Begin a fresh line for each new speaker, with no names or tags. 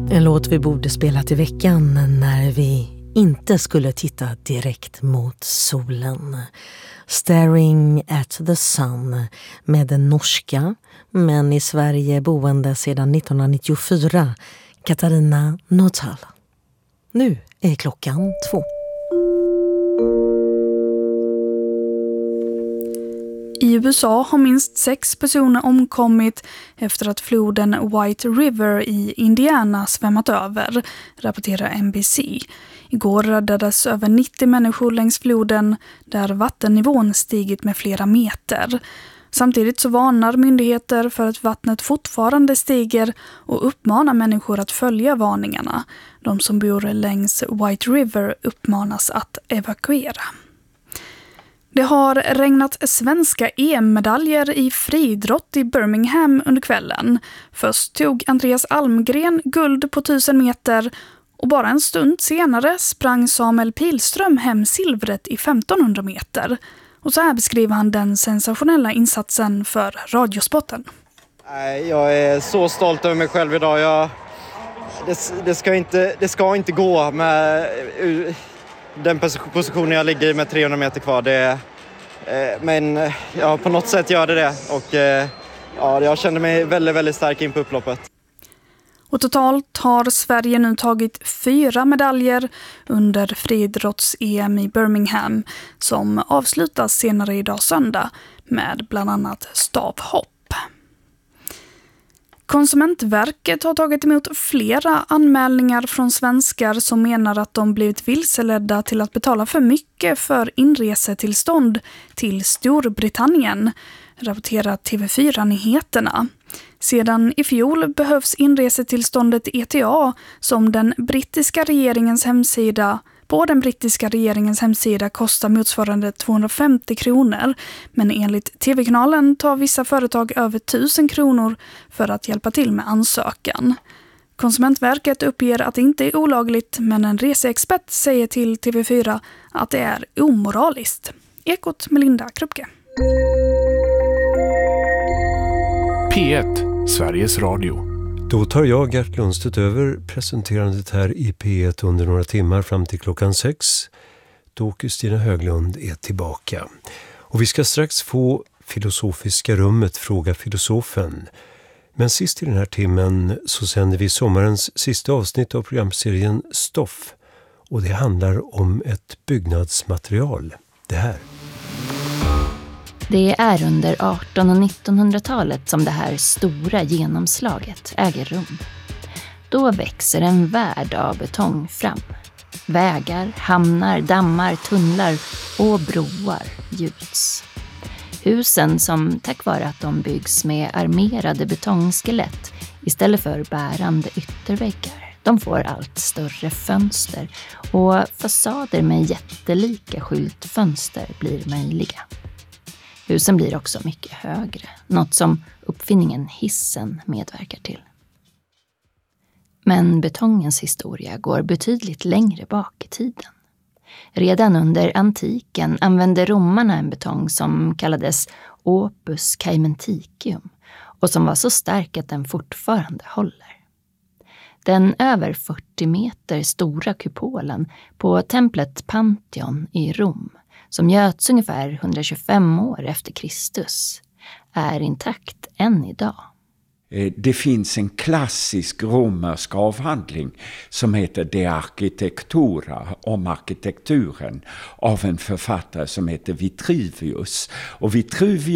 En låt vi borde spela till veckan när vi inte skulle titta direkt mot solen. Staring at the sun med den norska, men i Sverige boende sedan 1994, Katarina Northall. Nu är klockan 2.
I USA har minst 6 personer omkommit efter att floden White River i Indiana svämmat över, rapporterar NBC. Igår räddades över 90 människor längs floden där vattennivån stigit med flera meter. Samtidigt så varnar myndigheter för att vattnet fortfarande stiger och uppmanar människor att följa varningarna. De som bor längs White River uppmanas att evakuera. Det har regnat svenska EM-medaljer i friidrott i Birmingham under kvällen. Först tog Andreas Almgren guld på 1000 meter och bara en stund senare sprang Samuel Pilström hem silvret i 1500 meter. Och så här beskriver han den sensationella insatsen för Radiosporten.
Jag är så stolt över mig själv idag. Det ska inte gå med den positionen jag ligger i med 300 meter kvar. Men ja, på något sätt gör det. Och jag kände mig väldigt, väldigt stark in på upploppet.
Och totalt har Sverige nu tagit 4 medaljer under friidrotts-EM i Birmingham som avslutas senare idag söndag med bland annat stavhopp. Konsumentverket har tagit emot flera anmälningar från svenskar som menar att de blivit vilseledda till att betala för mycket för inresetillstånd till Storbritannien, rapporterar TV4-nyheterna. Sedan i fjol behövs inresetillståndet ETA som den brittiska regeringens hemsida kostar motsvarande 250 kronor. Men enligt TV-kanalen tar vissa företag över 1000 kronor för att hjälpa till med ansökan. Konsumentverket uppger att det inte är olagligt, men en reseexpert säger till TV4 att det är omoraliskt. Ekot med Linda Kruppke.
P1, Sveriges Radio.
Då tar jag, Gert Lundstedt, över presenterandet här i P1 under några timmar fram till klockan 6. Då Kristina Höglund är tillbaka. Och vi ska strax få Filosofiska rummet, Fråga filosofen. Men sist i den här timmen så sänder vi sommarens sista avsnitt av programserien Stoff. Och det handlar om ett byggnadsmaterial. Det här.
Det är under 1800- och 1900-talet som det här stora genomslaget äger rum. Då växer en värld av betong fram. Vägar, hamnar, dammar, tunnlar och broar gjuts. Husen som tack vare att de byggs med armerade betongskelett istället för bärande ytterväggar, de får allt större fönster och fasader med jättelika skyltfönster blir möjliga. Husen blir också mycket högre, något som uppfinningen hissen medverkar till. Men betongens historia går betydligt längre bak i tiden. Redan under antiken använde romarna en betong som kallades opus caementicum och som var så stark att den fortfarande håller. Den över 40 meter stora kupolen på templet Pantheon i Rom, som göts ungefär 125 år efter Kristus, är intakt än idag.
Det finns en klassisk romersk avhandling som heter De Architectura, om arkitekturen, av en författare som heter Vitruvius. Och Vitruvius